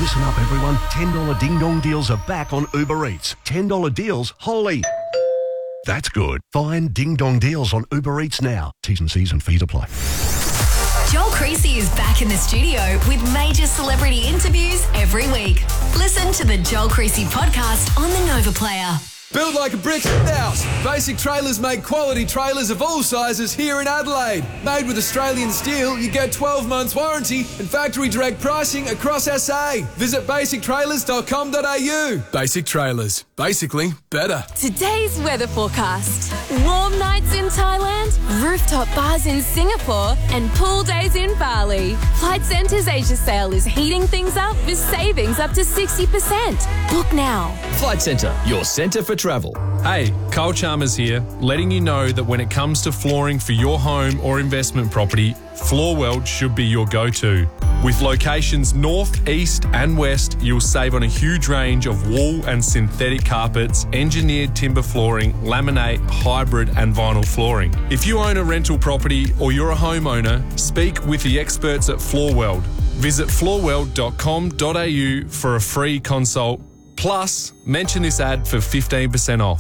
Listen up, everyone. $10 ding-dong deals are back on Uber Eats. $10 deals, holy... That's good. Find ding-dong deals on Uber Eats now. T's and C's and fees apply. Joel Creasy is back in the studio with major celebrity interviews every week. Listen to the Joel Creasy podcast on the Nova Player. Build like a brick house. Basic Trailers make quality trailers of all sizes here in Adelaide. Made with Australian steel, you get 12 months warranty and factory direct pricing across SA. Visit basictrailers.com.au. Basic Trailers. Basically better. Today's weather forecast. Warm nights in Thailand, rooftop bars in Singapore, and pool days in Bali. Flight Centre's Asia sale is heating things up with savings up to 60%. Book now. Flight Centre, your centre for travel. Hey, Carl Chalmers here, letting you know that when it comes to flooring for your home or investment property, Floorweld should be your go-to. With locations north, east and west, you'll save on a huge range of wool and synthetic carpets, engineered timber flooring, laminate, hybrid and vinyl flooring. If you own a rental property or you're a homeowner, speak with the experts at Floorweld. Visit floorweld.com.au for a free consult. Plus, mention this ad for 15% off.